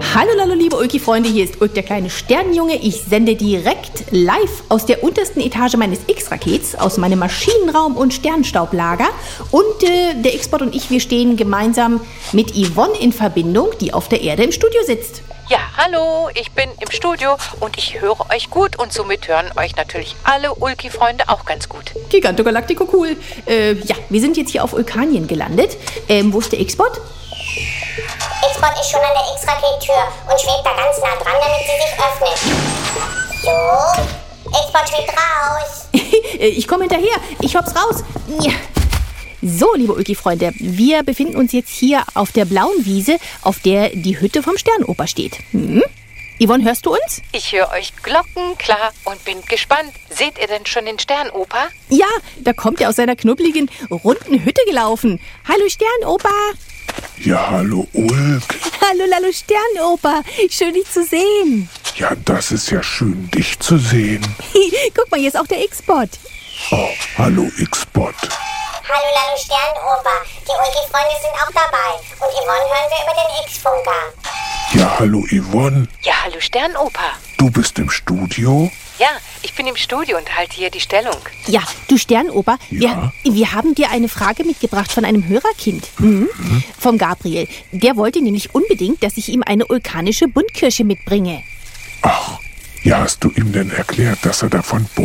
Hallo, hallo, liebe Ulki-Freunde, hier ist Ulk, der kleine Sternenjunge. Ich sende direkt live aus der untersten Etage meines X-Rakets, aus meinem Maschinenraum und Sternstaublager. Und der X-Bot und ich, wir stehen gemeinsam mit Yvonne in Verbindung, die auf der Erde im Studio sitzt. Ja, hallo, ich bin im Studio und ich höre euch gut und somit hören euch natürlich alle Ulki-Freunde auch ganz gut. Giganto Galactico, cool. Ja, wir sind jetzt hier auf Ulkanien gelandet. Wo ist der X-Bot? X-Bot ist schon an der X-Raket-Tür und schwebt da ganz nah dran, damit sie sich öffnet. So, X-Bot schwebt raus. Ich komme hinterher, ich hopp's raus. Ja. So, liebe Ulki-Freunde, wir befinden uns jetzt hier auf der blauen Wiese, auf der die Hütte vom Sternoper steht. Yvonne, hörst du uns? Ich höre euch glockenklar und bin gespannt. Seht ihr denn schon den Sternoper? Ja, da kommt er aus seiner knubbeligen, runden Hütte gelaufen. Hallo Sternoper. Ja, hallo Ulk. Hallo, hallo Sternoper. Schön, dich zu sehen. Ja, das ist ja schön, dich zu sehen. Guck mal, hier ist auch der X-Bot. Oh, hallo X-Bot. Hallo Sternoper. Die Ulki-Freunde sind auch dabei. Und Yvonne hören wir über den X-Funker. Ja, hallo Yvonne. Ja, hallo Sternoper. Du bist im Studio? Ja, ich bin im Studio und halte hier die Stellung. Ja, du Sternoper, Ja? wir haben dir eine Frage mitgebracht von einem Hörerkind. Vom Gabriel. Der wollte nämlich unbedingt, dass ich ihm eine vulkanische Buntkirsche mitbringe. Ach, ja, hast du ihm denn erklärt, dass er davon